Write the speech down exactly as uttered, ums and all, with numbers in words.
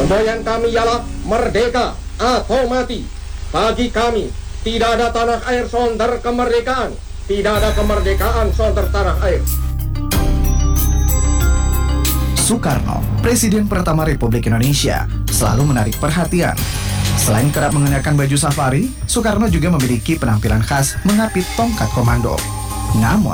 Semboyan kami ialah merdeka atau mati. Bagi kami, tidak ada tanah air sonder kemerdekaan. Tidak ada kemerdekaan sonder tanah air. Soekarno, Presiden pertama Republik Indonesia, selalu menarik perhatian. Selain kerap mengenakan baju safari, Soekarno juga memiliki penampilan khas mengapit tongkat komando. Namun,